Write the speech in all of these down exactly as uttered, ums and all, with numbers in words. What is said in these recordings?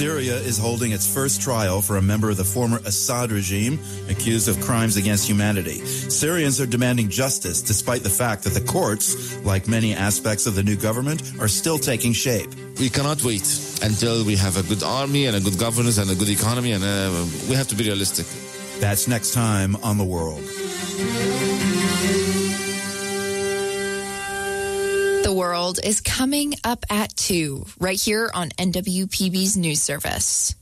Syria is holding its first trial for a member of the former Assad regime accused of crimes against humanity. Syrians are demanding justice despite the fact that the courts, like many aspects of the new government, are still taking shape. We cannot wait until we have a good army and a good governance and a good economy, and uh, we have to be realistic. That's next time on The World. The World is coming up at two, right here on N W P B's news service.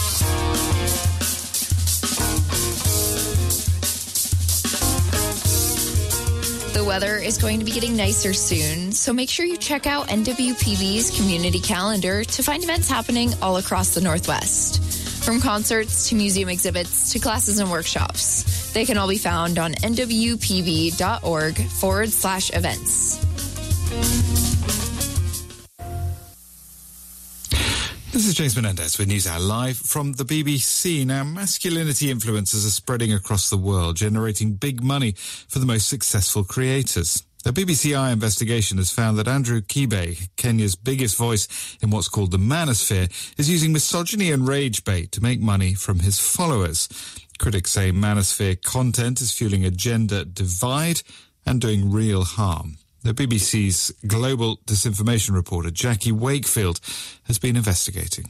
The weather is going to be getting nicer soon, so make sure you check out N W P B's community calendar to find events happening all across the Northwest. From concerts to museum exhibits to classes and workshops, they can all be found on nwpb.org forward slash events. This is James Menendez with NewsHour Live from the B B C. Now, masculinity influencers are spreading across the world, generating big money for the most successful creators. A B B C Eye investigation has found that Andrew Kibe, Kenya's biggest voice in what's called the manosphere, is using misogyny and rage bait to make money from his followers. Critics say manosphere content is fueling a gender divide and doing real harm. The B B C's global disinformation reporter, Jackie Wakefield, has been investigating.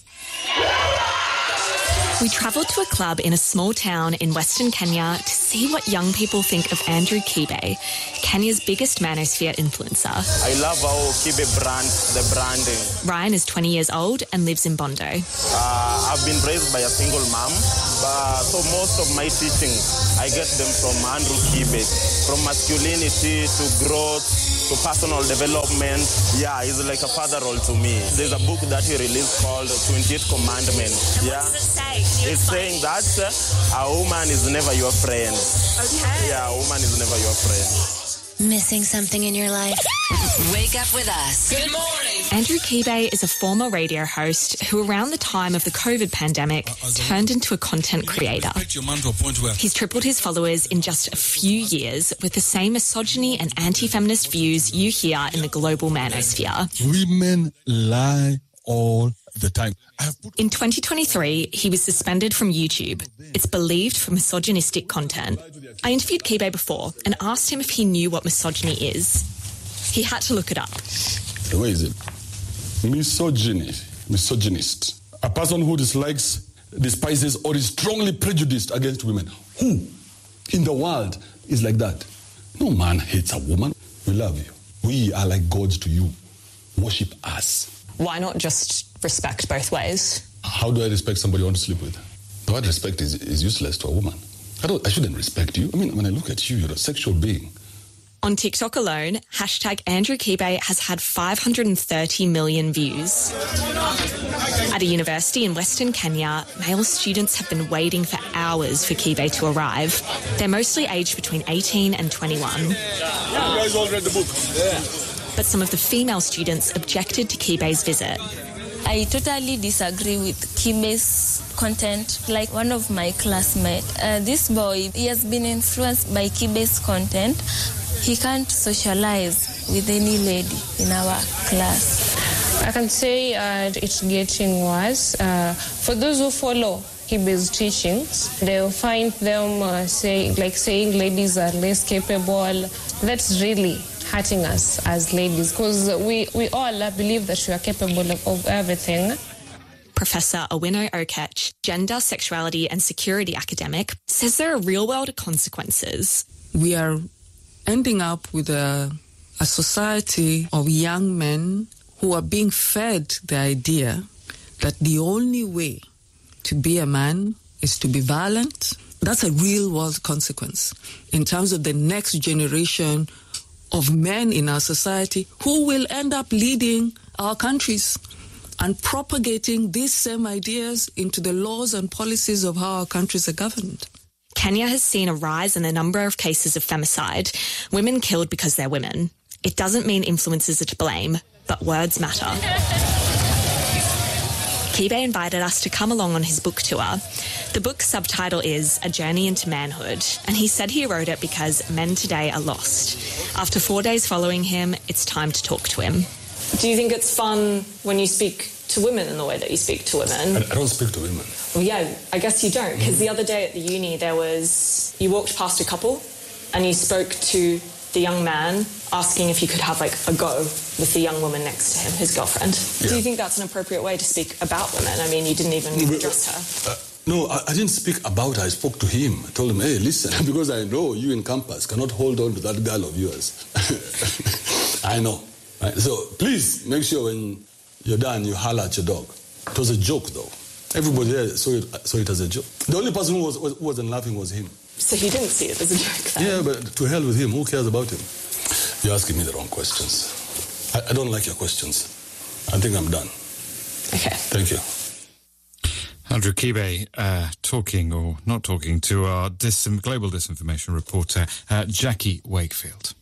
We travelled to a club in a small town in Western Kenya to see what young people think of Andrew Kibe, Kenya's biggest manosphere influencer. I love how Kibe brand, the branding. Ryan is twenty years old and lives in Bondo. Uh, I've been raised by a single mom, but so most of my teachings, I get them from Andrew Kibe, from masculinity to growth to personal development. Yeah, he's like a father role to me. There's a book that he released called twenty-eighth Commandment. And yeah. what does it say? It's saying that uh, a woman is never your friend. Okay. Yeah, a woman is never your friend. Missing something in your life? Wake up with us. Good morning. Andrew Kibe is a former radio host who, around the time of the COVID pandemic, turned into a content creator. He's tripled his followers in just a few years with the same misogyny and anti-feminist views you hear in the global manosphere. Women lie all the time. In twenty twenty-three, he was suspended from YouTube. It's believed for misogynistic content. I interviewed Kibe before and asked him if he knew what misogyny is. He had to look it up. Where is it? Misogyny, misogynist. A person who dislikes, despises, or is strongly prejudiced against women. Who in the world is like that? No man hates a woman. We love you. We are like gods to you. Worship us. Why not just respect both ways? How do I respect somebody I want to sleep with? The word respect is, is useless to a woman. I don't. I shouldn't respect you. I mean, when I look at you, you're a sexual being. On TikTok alone, hashtag Andrew Kibe has had five hundred thirty million views. At a university in Western Kenya, male students have been waiting for hours for Kibe to arrive. They're mostly aged between eighteen and twenty-one. You guys all read the book? Yeah. But some of the female students objected to Kibe's visit. I totally disagree with Kibe's content. Like one of my classmates, uh, this boy, he has been influenced by Kibe's content. He can't socialize with any lady in our class. I can say uh, it's getting worse. Uh, for those who follow Kibe's teachings, they'll find them uh, say, like saying ladies are less capable. That's really hurting us as ladies, because we, we all believe that we are capable of, of everything. Professor Owino Okech, gender, sexuality and security academic, says there are real-world consequences. We are ending up with a, a society of young men who are being fed the idea that the only way to be a man is to be violent. That's a real-world consequence in terms of the next generation of men in our society who will end up leading our countries and propagating these same ideas into the laws and policies of how our countries are governed. Kenya has seen a rise in the number of cases of femicide, women killed because they're women. It doesn't mean influencers are to blame, but words matter. Kibe invited us to come along on his book tour. The book's subtitle is A Journey into Manhood, and he said he wrote it because men today are lost. After four days following him, it's time to talk to him. Do you think it's fun when you speak to women in the way that you speak to women. I, I don't speak to women. Well, yeah, I guess you don't, because the other day at the uni there was, you walked past a couple and you spoke to the young man asking if you could have like a go with the young woman next to him, his girlfriend. Yeah. Do you think that's an appropriate way to speak about women? I mean, you didn't even address her. Uh, no, I, I didn't speak about her. I spoke to him. I told him, hey, listen, because I know you in campus cannot hold on to that girl of yours. I know. Right? So please make sure when you're done, you holler at your dog. It was a joke, though. Everybody there saw it, saw it as a joke. The only person who, was, was, who wasn't laughing was him. So he didn't see it as a joke then? Yeah, but to hell with him. Who cares about him? You're asking me the wrong questions. I, I don't like your questions. I think I'm done. Okay. Thank you. Andrew Kibe uh, talking or not talking to our dis- global disinformation reporter, uh, Jackie Wakefield.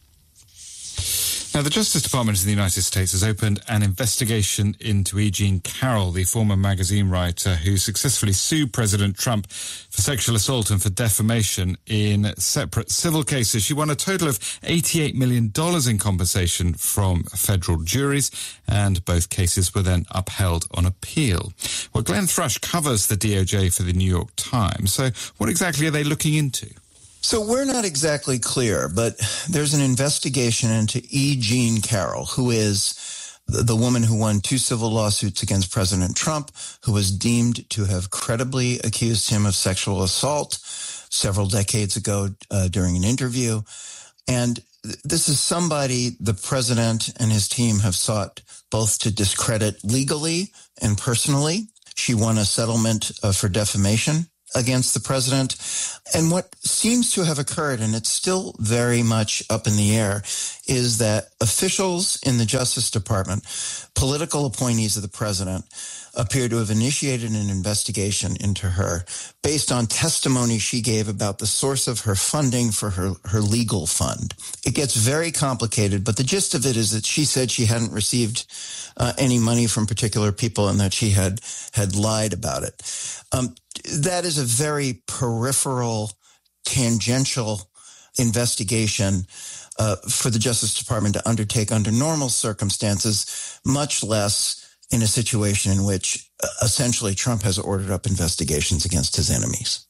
Now, the Justice Department of the United States has opened an investigation into E. Jean Carroll, the former magazine writer who successfully sued President Trump for sexual assault and for defamation in separate civil cases. She won a total of eighty-eight million dollars in compensation from federal juries, and both cases were then upheld on appeal. Well, Glenn Thrush covers the D O J for the New York Times. So what exactly are they looking into? So we're not exactly clear, but there's an investigation into E. Jean Carroll, who is the woman who won two civil lawsuits against President Trump, who was deemed to have credibly accused him of sexual assault several decades ago uh, during an interview. And this is somebody the president and his team have sought both to discredit legally and personally. She won a settlement uh, for defamation against the president. And what seems to have occurred, and it's still very much up in the air, is that officials in the Justice Department, political appointees of the president, appear to have initiated an investigation into her based on testimony she gave about the source of her funding for her, her legal fund. It gets very complicated, but the gist of it is that she said she hadn't received uh, any money from particular people and that she had, had lied about it. Um, that is a very peripheral, tangential investigation uh, for the Justice Department to undertake under normal circumstances, much less in a situation in which uh, essentially Trump has ordered up investigations against his enemies.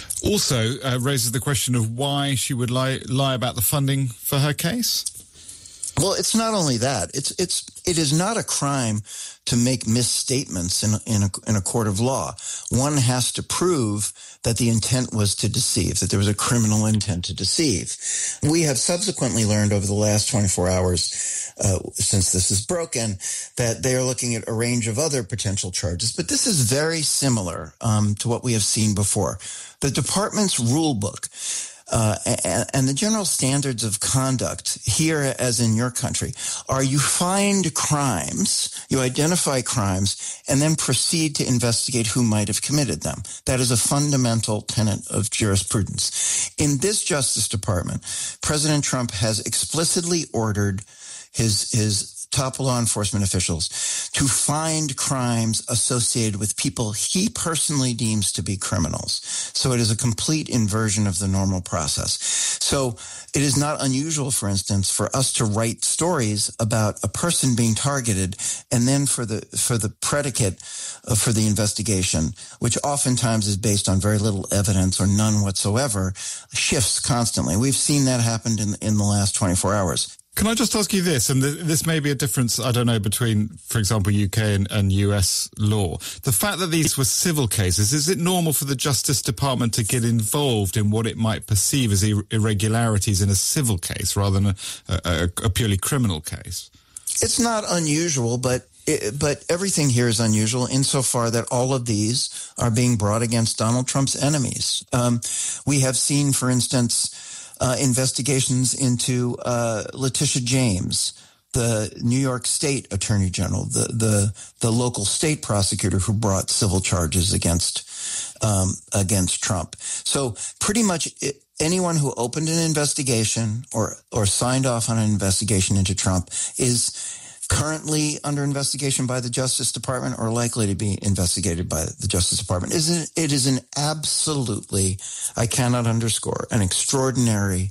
Also uh, raises the question of why she would lie, lie about the funding for her case. Well, it's not only that. It's it's it is not a crime to make misstatements in in a, in a court of law. One has to prove that the intent was to deceive, that there was a criminal intent to deceive. We have subsequently learned over the last twenty-four hours, uh, since this is broken, that they are looking at a range of other potential charges. But this is very similar um, to what we have seen before. The department's rule book Uh, and, and the general standards of conduct here, as in your country, are you find crimes, you identify crimes, and then proceed to investigate who might have committed them. That is a fundamental tenet of jurisprudence. In this Justice Department, President Trump has explicitly ordered his his top law enforcement officials to find crimes associated with people he personally deems to be criminals. So it is a complete inversion of the normal process. So it is not unusual, for instance, for us to write stories about a person being targeted and then for the for the predicate uh, for the investigation, which oftentimes is based on very little evidence or none whatsoever, shifts constantly. We've seen that happen in, in the last twenty-four hours. Can I just ask you this, and th- this may be a difference, I don't know, between, for example, U K and, and U S law. The fact that these were civil cases, is it normal for the Justice Department to get involved in what it might perceive as ir- irregularities in a civil case rather than a, a, a purely criminal case? It's not unusual, but it, but everything here is unusual insofar that all of these are being brought against Donald Trump's enemies. Um, we have seen, for instance, Uh, investigations into uh, Letitia James, the New York State Attorney General, the the the local state prosecutor who brought civil charges against um, against Trump. So pretty much it, anyone who opened an investigation or or signed off on an investigation into Trump is currently under investigation by the Justice Department or likely to be investigated by the Justice Department. It is an absolutely, I cannot underscore, an extraordinary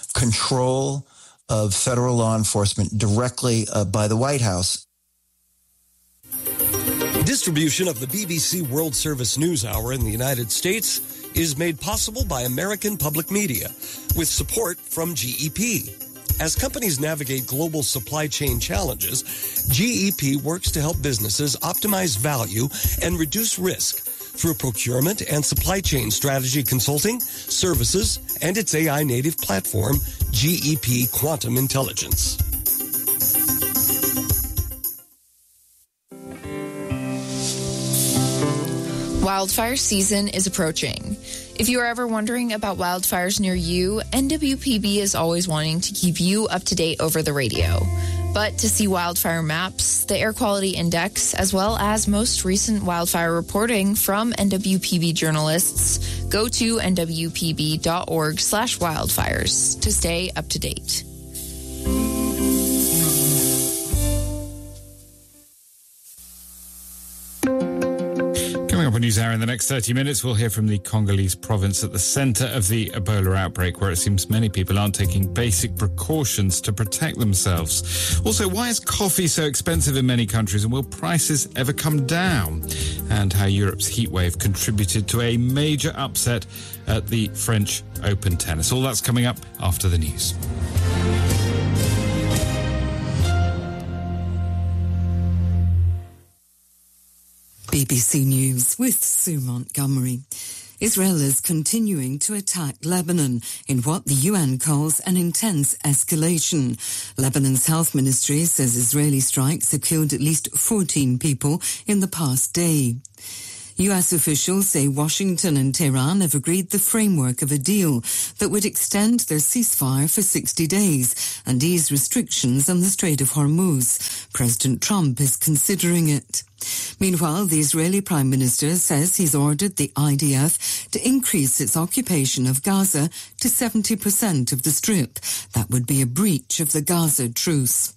control of federal law enforcement directly uh, by the White House. Distribution of the B B C World Service News Hour in the United States is made possible by American Public Media with support from G E P. As companies navigate global supply chain challenges, G E P works to help businesses optimize value and reduce risk through procurement and supply chain strategy consulting, services, and its A I native platform, G E P Quantum Intelligence. Wildfire season is approaching. If you are ever wondering about wildfires near you, N W P B is always wanting to keep you up to date over the radio. But to see wildfire maps, the air quality index, as well as most recent wildfire reporting from N W P B journalists, go to n w p b dot org slash wildfires to stay up to date. Coming up on NewsHour in the next thirty minutes, we'll hear from the Congolese province at the center of the Ebola outbreak, where it seems many people aren't taking basic precautions to protect themselves. Also, why is coffee so expensive in many countries, and will prices ever come down? And how Europe's heatwave contributed to a major upset at the French Open tennis. All that's coming up after the news. B B C News with Sue Montgomery. Israel is continuing to attack Lebanon in what the U N calls an intense escalation. Lebanon's health ministry says Israeli strikes have killed at least fourteen people in the past day. U S officials say Washington and Tehran have agreed the framework of a deal that would extend their ceasefire for sixty days and ease restrictions on the Strait of Hormuz. President Trump is considering it. Meanwhile, the Israeli Prime Minister says he's ordered the I D F to increase its occupation of Gaza to seventy percent of the Strip. That would be a breach of the Gaza truce.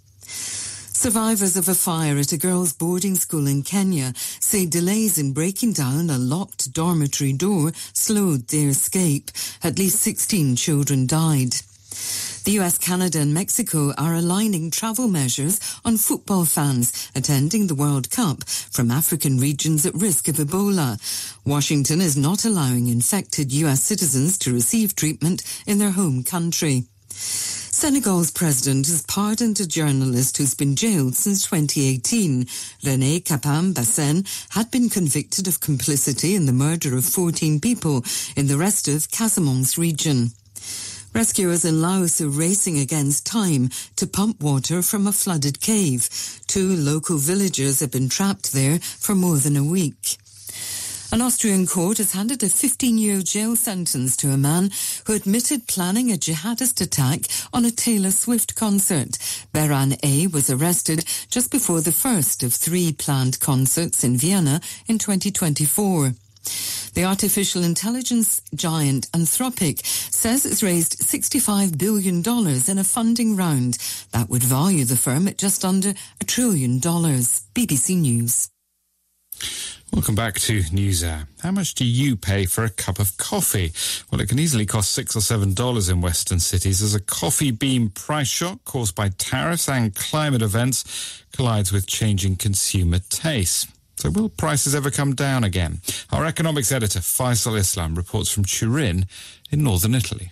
Survivors of a fire at a girls' boarding school in Kenya say delays in breaking down a locked dormitory door slowed their escape. At least sixteen children died. The U S, Canada and Mexico are aligning travel measures on football fans attending the World Cup from African regions at risk of Ebola. Washington is not allowing infected U S citizens to receive treatment in their home country. Senegal's president has pardoned a journalist who's been jailed since twenty eighteen. René Capain Bassène had been convicted of complicity in the murder of fourteen people in the rest of Casamance region. Rescuers in Laos are racing against time to pump water from a flooded cave. Two local villagers have been trapped there for more than a week. An Austrian court has handed a fifteen-year jail sentence to a man who admitted planning a jihadist attack on a Taylor Swift concert. Beran A. was arrested just before the first of three planned concerts in Vienna in twenty twenty-four. The artificial intelligence giant Anthropic says it's raised sixty-five billion dollars in a funding round. That would value the firm at just under a trillion dollars. B B C News. Welcome back to NewsHour. How much do you pay for a cup of coffee? Well, it can easily cost six or seven dollars in Western cities as a coffee bean price shock caused by tariffs and climate events collides with changing consumer tastes. So will prices ever come down again? Our economics editor, Faisal Islam, reports from Turin in northern Italy.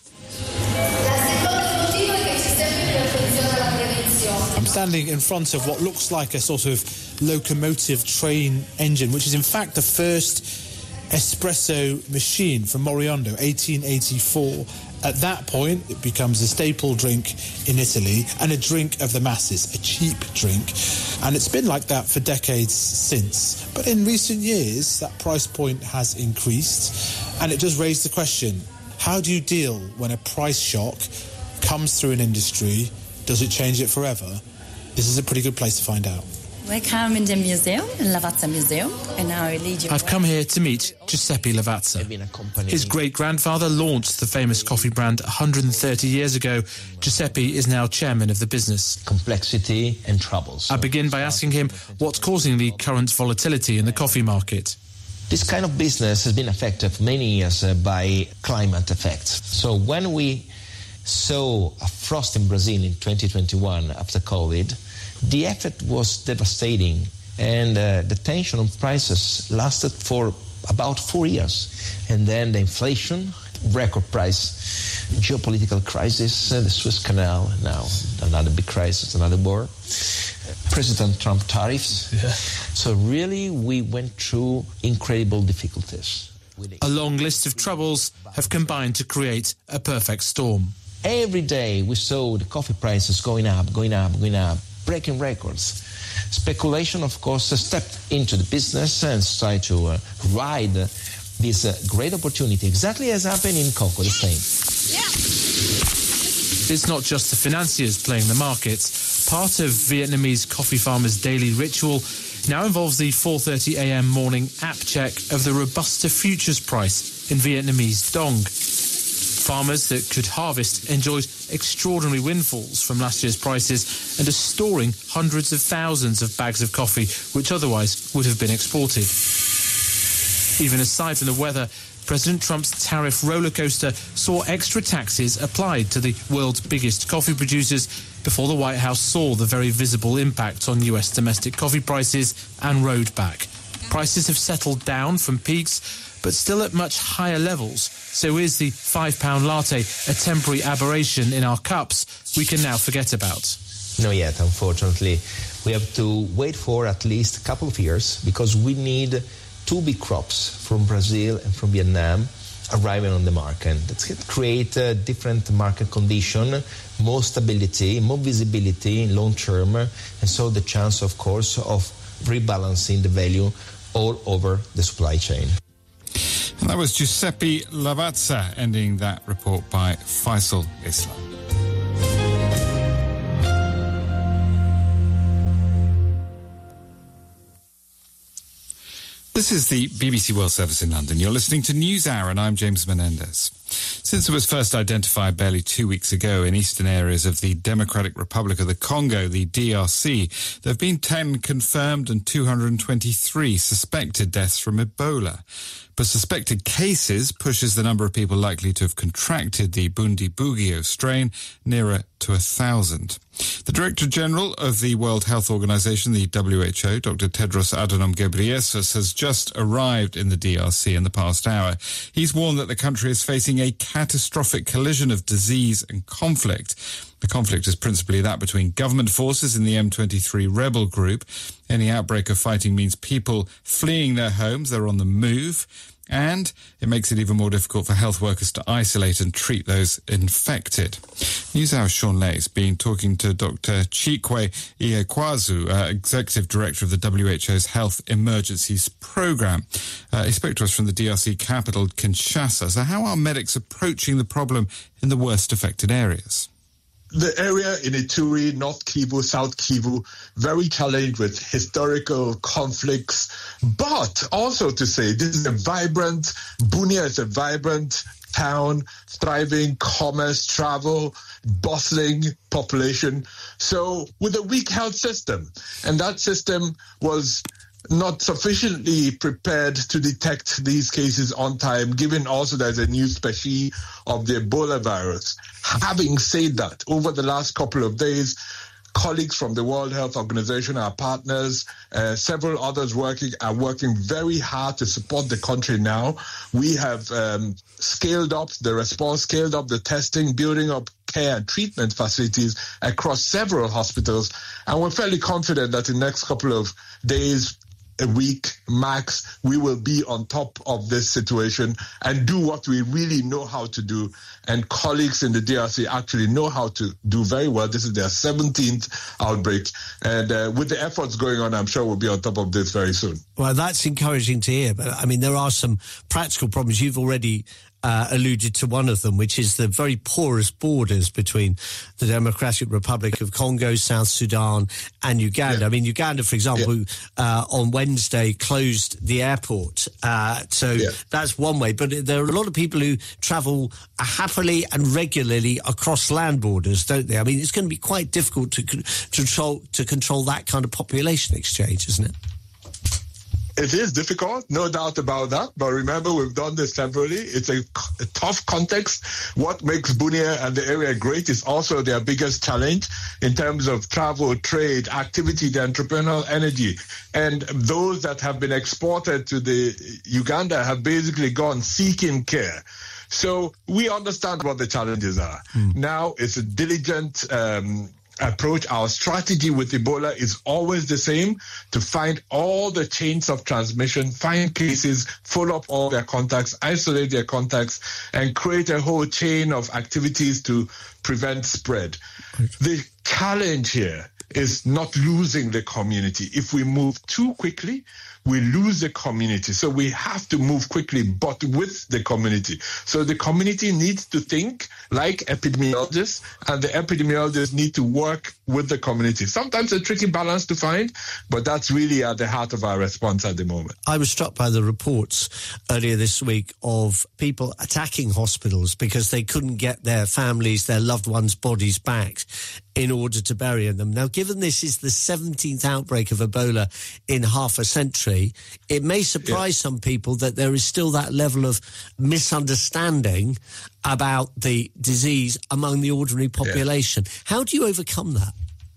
I'm standing in front of what looks like a sort of locomotive train engine, which is in fact the first espresso machine from Moriondo, eighteen eighty-four. At that point, it becomes a staple drink in Italy and a drink of the masses, a cheap drink. And it's been like that for decades since. But in recent years, that price point has increased. And it does raise the question, how do you deal when a price shock comes through an industry? Does it change it forever? This is a pretty good place to find out. We come in the museum, Lavazza Museum, and now I lead you. I've come here to meet Giuseppe Lavazza. His great-grandfather launched the famous coffee brand one hundred thirty years ago. Giuseppe is now chairman of the business. Complexity and troubles. I begin by asking him what's causing the current volatility in the coffee market. This kind of business has been affected for many years uh, by climate effects. So when we saw a frost in Brazil in twenty twenty-one after COVID, the effect was devastating and uh, the tension on prices lasted for about four years. And then the inflation, record price, geopolitical crisis, uh, the Suez Canal, now another big crisis, another war, President Trump tariffs. Yeah. So really we went through incredible difficulties. A long list of troubles have combined to create a perfect storm. Every day we saw the coffee prices going up, going up, going up, breaking records. Speculation, of course, stepped into the business and tried to uh, ride uh, this uh, great opportunity, exactly as happened in cocoa, the same. It's not just the financiers playing the markets. Part of Vietnamese coffee farmers' daily ritual now involves the four thirty a m morning app check of the Robusta futures price in Vietnamese dong. Farmers that could harvest enjoyed extraordinary windfalls from last year's prices and are storing hundreds of thousands of bags of coffee which otherwise would have been exported. Even aside from the weather, President Trump's tariff rollercoaster saw extra taxes applied to the world's biggest coffee producers before the White House saw the very visible impact on U S domestic coffee prices and rode back. Prices have settled down from peaks, but still at much higher levels. So is the five pound latte a temporary aberration in our cups we can now forget about? Not yet, unfortunately. We have to wait for at least a couple of years because we need two big crops from Brazil and from Vietnam arriving on the market. That's it. Create a different market condition, more stability, more visibility long term, and so the chance, of course, of rebalancing the value all over the supply chain. And that was Giuseppe Lavazza, ending that report by Faisal Islam. This is the B B C World Service in London. You're listening to NewsHour and I'm James Menendez. Since it was first identified barely two weeks ago in eastern areas of the Democratic Republic of the Congo, the D R C, there have been ten confirmed and two hundred twenty-three suspected deaths from Ebola. But suspected cases pushes the number of people likely to have contracted the Bundibugyo strain nearer to a thousand. The Director General of the World Health Organization, the W H O, Doctor Tedros Adhanom Ghebreyesus, has just arrived in the D R C in the past hour. He's warned that the country is facing a catastrophic collision of disease and conflict. The conflict is principally that between government forces and the M twenty-three rebel group. Any outbreak of fighting means people fleeing their homes, they're on the move, and it makes it even more difficult for health workers to isolate and treat those infected. NewsHour's Sean Lay's been talking to Doctor Chikwe Iekwazu, uh, Executive Director of the W H O's Health Emergencies Programme. Uh, he spoke to us from the D R C capital, Kinshasa. So how are medics approaching the problem in the worst affected areas? The area in Ituri, North Kivu, South Kivu, very challenged with historical conflicts, but also to say this is a vibrant, Bunia is a vibrant town, thriving commerce, travel, bustling population. So with a weak health system, and that system was not sufficiently prepared to detect these cases on time, given also there's a new species of the Ebola virus. Having said that, over the last couple of days, colleagues from the World Health Organization, our partners, uh, several others working are working very hard to support the country now. We have um, scaled up the response, scaled up the testing, building up care and treatment facilities across several hospitals. And we're fairly confident that in the next couple of days, a week max, we will be on top of this situation and do what we really know how to do. And colleagues in the D R C actually know how to do very well. This is their seventeenth outbreak. And uh, with the efforts going on, I'm sure we'll be on top of this very soon. Well, that's encouraging to hear. But I mean, there are some practical problems. You've already Uh, alluded to one of them, which is the very porous borders between the Democratic Republic of Congo, South Sudan, and Uganda. Yeah. I mean, Uganda, for example, yeah. uh, on Wednesday closed the airport. Uh, so yeah. that's one way. But there are a lot of people who travel happily and regularly across land borders, don't they? I mean, it's going to be quite difficult to, to control to control that kind of population exchange, isn't it? It is difficult, no doubt about that. But remember, we've done this temporarily. It's a, a tough context. What makes Bunia and the area great is also their biggest challenge in terms of travel, trade, activity, the entrepreneurial energy. And those that have been exported to the Uganda have basically gone seeking care. So we understand what the challenges are. Mm. Now it's a diligent um, approach. Our strategy with Ebola is always the same: to find all the chains of transmission, find cases, follow up all their contacts, isolate their contacts, and create a whole chain of activities to prevent spread. Right. The challenge here is not losing the community. If we move too quickly, we lose the community. So we have to move quickly, but with the community. So the community needs to think like epidemiologists, and the epidemiologists need to work with the community. Sometimes a tricky balance to find, but that's really at the heart of our response at the moment. I was struck by the reports earlier this week of people attacking hospitals because they couldn't get their families, their loved ones' bodies back in order to bury them. Now, given this is the seventeenth outbreak of Ebola in half a century, it may surprise yeah. some people that there is still that level of misunderstanding about the disease among the ordinary population. Yeah. How do you overcome that?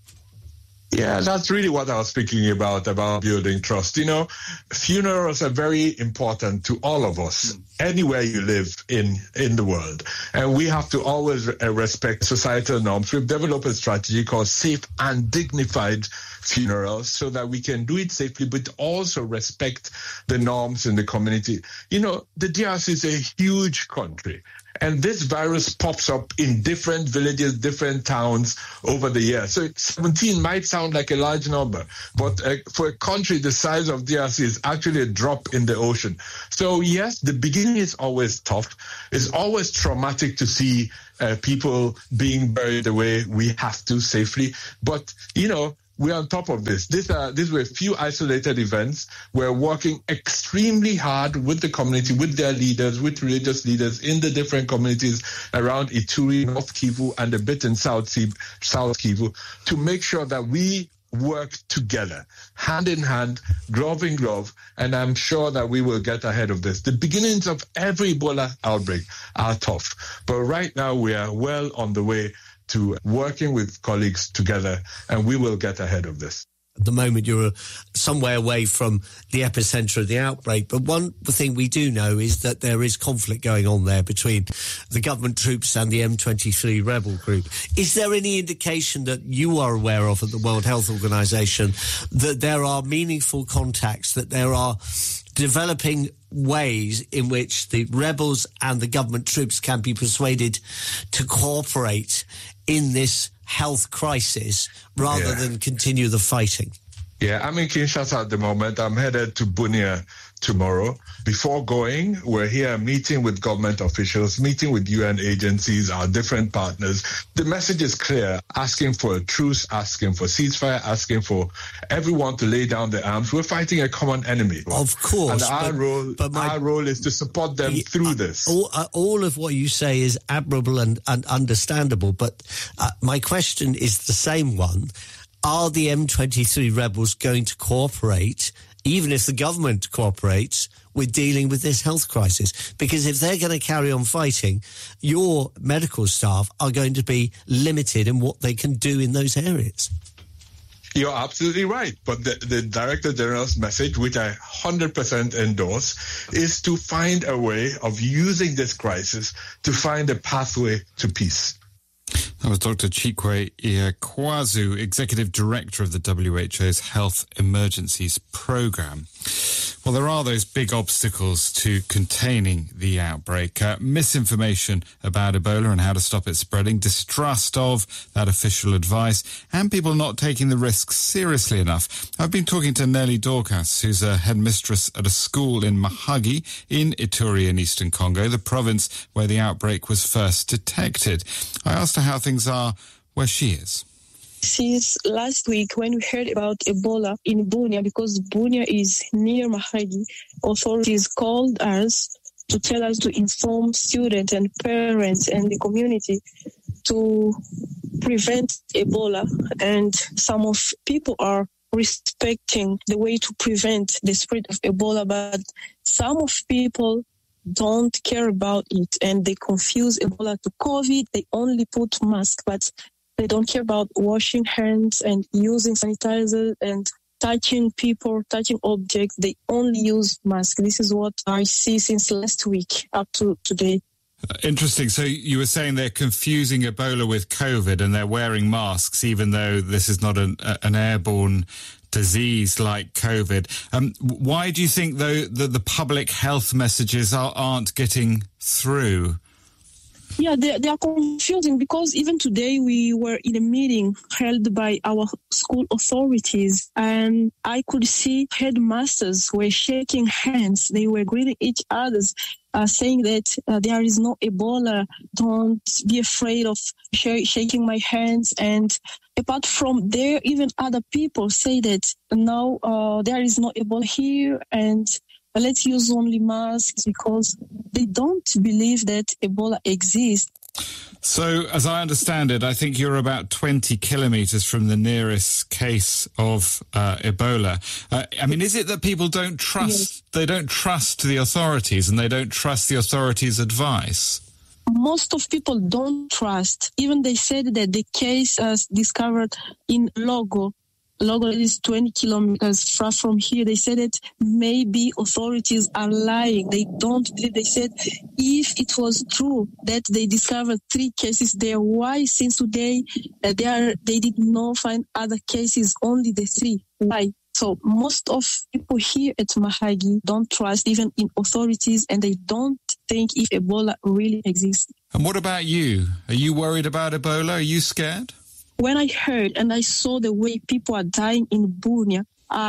Yeah, that's really what I was speaking about, about building trust. You know, funerals are very important to all of us, anywhere you live in, in the world. And we have to always respect societal norms. We've developed a strategy called Safe and Dignified Funerals so that we can do it safely, but also respect the norms in the community. You know, the D R C is a huge country. And this virus pops up in different villages, different towns over the year. So seventeen might sound like a large number, but uh, for a country the size of D R C is actually a drop in the ocean. So yes, the beginning is always tough. It's always traumatic to see uh, people being buried the way we have to safely. But, you know, we're on top of this. These are these were a few isolated events. We're working extremely hard with the community, with their leaders, with religious leaders in the different communities around Ituri, North Kivu, and a bit in South South Kivu, to make sure that we work together, hand in hand, glove in glove, and I'm sure that we will get ahead of this. The beginnings of every Ebola outbreak are tough, but right now we are well on the way to working with colleagues together, and we will get ahead of this. At the moment, you're somewhere away from the epicenter of the outbreak. But one thing we do know is that there is conflict going on there between the government troops and the M twenty-three rebel group. Is there any indication that you are aware of at the World Health Organization that there are meaningful contacts, that there are developing ways in which the rebels and the government troops can be persuaded to cooperate in this health crisis rather yeah. than continue the fighting? Yeah, I'm in Kinshasa at the moment. I'm headed to Bunia tomorrow. Before going, we're here meeting with government officials, meeting with U N agencies, our different partners. The message is clear, asking for a truce, asking for ceasefire, asking for everyone to lay down their arms. We're fighting a common enemy. Of course. And our, but, role, but my, our role is to support them the, through uh, this. All, uh, all of what you say is admirable and, and understandable, but uh, my question is the same one. Are the M twenty-three rebels going to cooperate, even if the government cooperates, with dealing with this health crisis? Because if they're going to carry on fighting, your medical staff are going to be limited in what they can do in those areas. You're absolutely right. But the, the Director General's message, which I one hundred percent endorse, is to find a way of using this crisis to find a pathway to peace. That was Doctor Chikwe Iakwazu, Executive Director of the W H O's Health Emergencies Programme. Well, there are those big obstacles to containing the outbreak. Uh, misinformation about Ebola and how to stop it spreading, distrust of that official advice, and people not taking the risks seriously enough. I've been talking to Nelly Dorcas, who's a headmistress at a school in Mahagi in Ituri in eastern Congo, the province where the outbreak was first detected. I asked her how things are where she is. Since last week, when we heard about Ebola in Bunia, because Bunia is near Mahagi, authorities called us to tell us to inform students and parents and the community to prevent Ebola. And some of people are respecting the way to prevent the spread of Ebola, but some of people don't care about it and they confuse Ebola to COVID. They only put masks, but they don't care about washing hands and using sanitizer and touching people, touching objects. They only use masks. This is what I see since last week up to today. Interesting. So you were saying they're confusing Ebola with COVID and they're wearing masks, even though this is not an, an airborne disease like COVID. Um, why do you think, though, that the public health messages are, aren't getting through? Yeah, they, they are confusing because even today we were in a meeting held by our school authorities and I could see headmasters were shaking hands. They were greeting each other, uh, saying that uh, there is no Ebola. Don't be afraid of sh- shaking my hands. And apart from there, even other people say that now uh, there is no Ebola here and let's use only masks because they don't believe that Ebola exists. So, as I understand it, I think you're about twenty kilometres from the nearest case of uh, Ebola. Uh, I mean, is it that people don't trust, yes. they don't trust the authorities and they don't trust the authorities' advice? Most of people don't trust. Even they said that the case was discovered in Logo. Logo is twenty kilometers far from here. They said that maybe authorities are lying. They don't believe. They said if it was true that they discovered three cases there, why since today uh, they are they did not find other cases, only the three? Why? So most of people here at Mahagi don't trust even in authorities and they don't think if Ebola really exists. And what about you? Are you worried about Ebola? Are you scared? When I heard and I saw the way people are dying in Bunia,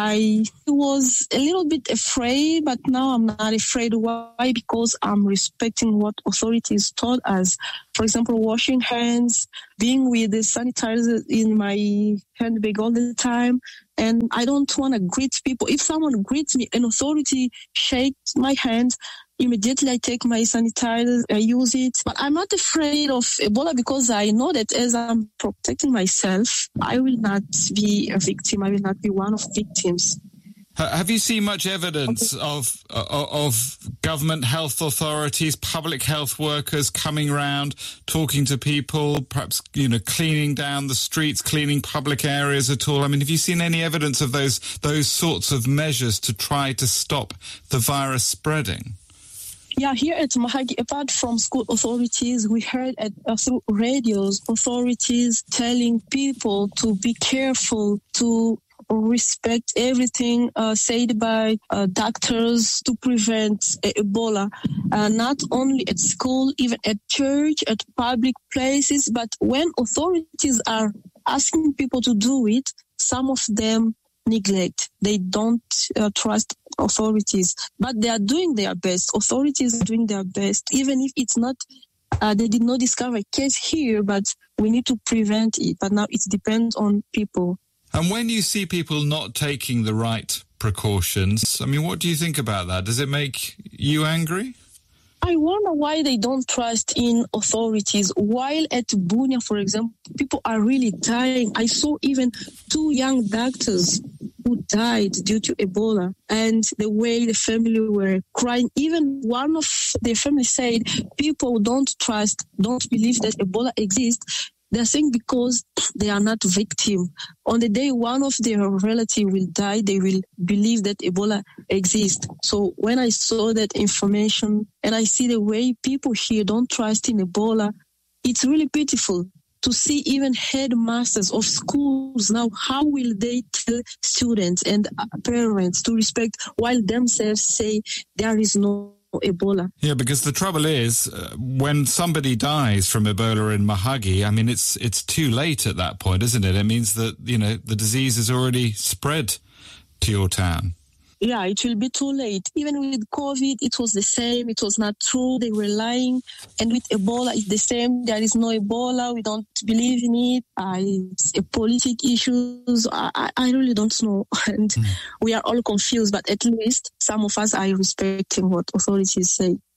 I was a little bit afraid, but now I'm not afraid. Why? Because I'm respecting what authorities told us. For example, washing hands, being with the sanitizer in my handbag all the time. And I don't want to greet people. If someone greets me, an authority shakes my hand, immediately I take my sanitizer, I use it. But I'm not afraid of Ebola because I know that as I'm protecting myself, I will not be a victim. I will not be one of victims. Have you seen much evidence okay. of uh, of government health authorities, public health workers coming around, talking to people, perhaps, you know, cleaning down the streets, cleaning public areas at all? I mean, have you seen any evidence of those those sorts of measures to try to stop the virus spreading? Yeah, here at Mahagi, apart from school authorities, we heard at, uh, through radios, authorities telling people to be careful, to respect everything uh, said by uh, doctors to prevent uh, Ebola, uh, not only at school, even at church, at public places. But when authorities are asking people to do it, some of them neglect. They don't uh, trust authorities, but they are doing their best. Authorities are doing their best, even if it's not, uh, they did not discover a case here, but we need to prevent it. But now it depends on people. And when you see people not taking the right precautions, I mean, what do you think about that? Does it make you angry? I wonder why they don't trust in authorities. While at Bunia, for example, people are really dying. I saw even two young doctors who died due to Ebola, and the way the family were crying. Even one of their family said people don't trust, don't believe that Ebola exists. They're saying because they are not victim. On the day one of their relative will die, they will believe that Ebola exists. So when I saw that information and I see the way people here don't trust in Ebola, it's really pitiful to see even headmasters of schools now. How will they tell students and parents to respect while themselves say there is no Ebola? Yeah, because the trouble is, uh, when somebody dies from Ebola in Mahagi, I mean, it's it's too late at that point, isn't it? It means that, you know, the disease has already spread to your town. Yeah, it will be too late. Even with COVID, it was the same. It was not true. They were lying. And with Ebola, it's the same. There is no Ebola. We don't believe in it. Uh, it's a politic issues. I, I really don't know. And mm. we are all confused. But at least some of us are respecting what authorities say.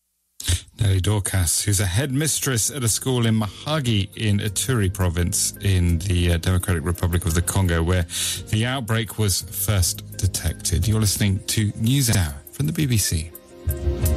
Nelly Dorcas, who's a headmistress at a school in Mahagi in Ituri province in the uh, Democratic Republic of the Congo, where the outbreak was first detected. You're listening to News Hour from the B B C.